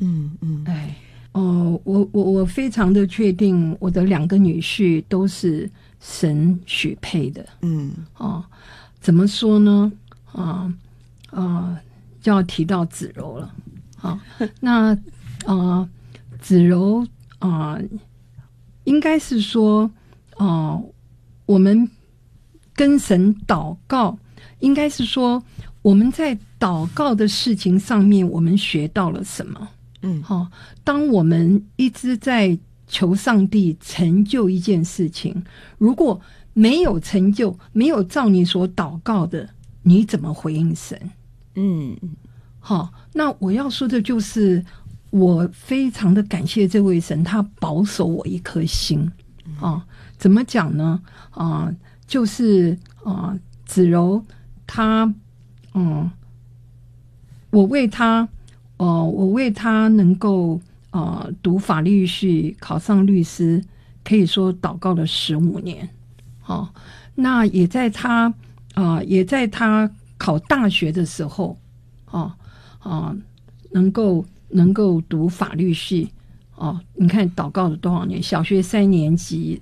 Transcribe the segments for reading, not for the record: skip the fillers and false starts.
我非常的确定，我的2个女婿都是神许配的。怎么说呢？就要提到子柔了。那子柔应该是说，我们跟神祷告，应该是说我们在祷告的事情上面，我们学到了什么？当我们一直在求上帝成就一件事情，如果没有成就，没有照你所祷告的，你怎么回应神？那我要说的就是，我非常的感谢这位神，他保守我一颗心。怎么讲呢？就是子柔他，我为他能够读法律系考上律师，可以说祷告了15年。那也在他考大学的时候，能够读法律系。你看祷告了多少年？小学3年级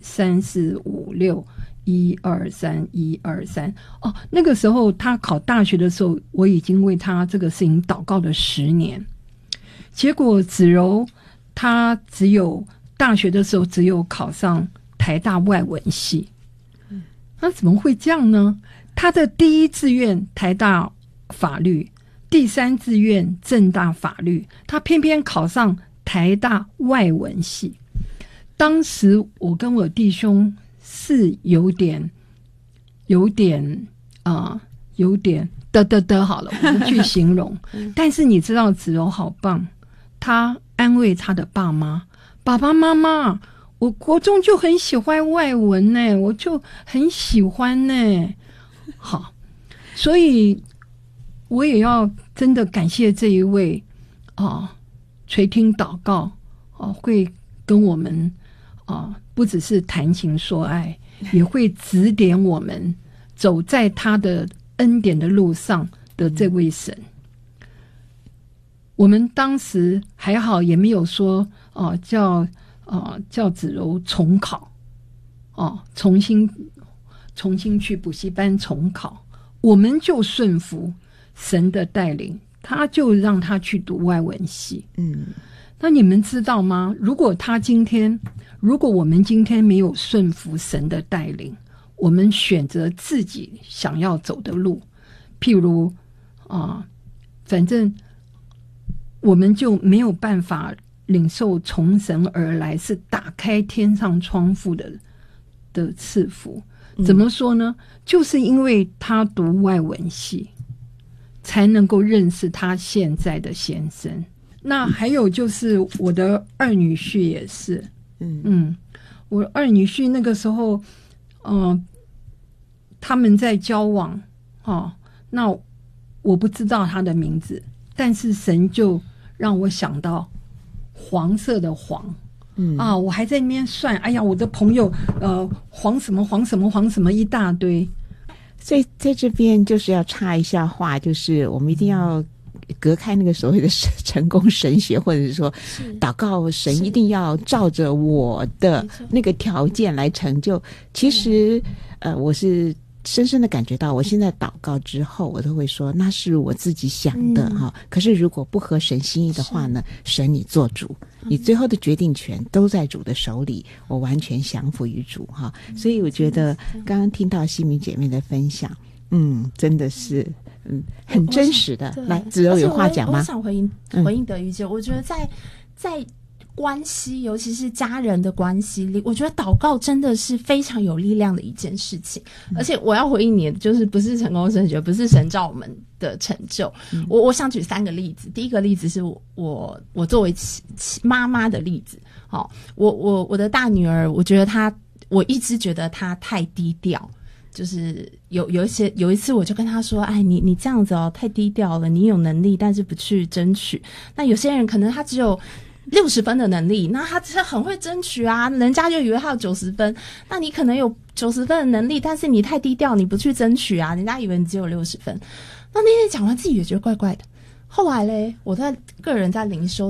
3、4、5、6。1、2、3，1、2、3。那个时候他考大学的时候，我已经为他这个事情祷告了10年。结果子柔他大学的时候只有考上台大外文系。那怎么会这样呢？他的第1志愿台大法律，第3志愿政大法律，他偏偏考上台大外文系。当时我跟我弟兄是有点好了，我不去形容。但是你知道子柔好棒，他安慰他的爸妈，爸爸妈妈，我国中就很喜欢外文呢，我就很喜欢呢。好，所以我也要真的感谢这一位垂听祷告会跟我们不只是谈情说爱，也会指点我们走在他的恩典的路上的这位神。我们当时还好，也没有说叫子柔重考，重新去补习班重考，我们就顺服神的带领，他就让他去读外文系。那你们知道吗？如果我们今天没有顺服神的带领，我们选择自己想要走的路，譬如反正我们就没有办法领受从神而来是打开天上窗户的赐福。怎么说呢？就是因为他读外文系，才能够认识他现在的先生。那还有就是我的2女婿也是，我2女婿那个时候，他们在交往，那我不知道他的名字，但是神就让我想到黄色的黄，我还在那边算，哎呀，我的朋友黄什么黄什么黄什么一大堆。 所以在这边就是要插一下话，就是我们一定要隔开那个所谓的成功神学，或者是说祷告神一定要照着我的那个条件来成就。其实我是深深的感觉到，我现在祷告之后我都会说那是我自己想的可是如果不合神心意的话呢，神你做主，你最后的决定权都在主的手里，我完全降服于主所以我觉得刚刚听到西米姐妹的分享，真的是很真实的。来，子柔有话讲吗？ 我想回应德瑜姐，我觉得在关系，尤其是家人的关系里，我觉得祷告真的是非常有力量的一件事情。而且我要回应你的就是不是成功神学，不是神照我们的成就。我想举3个例子。第一个例子是我作为妈妈的例子。我的大女儿，我觉得我一直觉得她太低调。就是有一次我就跟他说，哎，你这样子太低调了，你有能力但是不去争取。那有些人可能他只有60分的能力，那他是很会争取啊，人家就以为他有90分。那你可能有90分的能力，但是你太低调，你不去争取啊，人家以为你只有60分。那天讲完自己也觉得怪怪的。后来嘞，我个人在灵修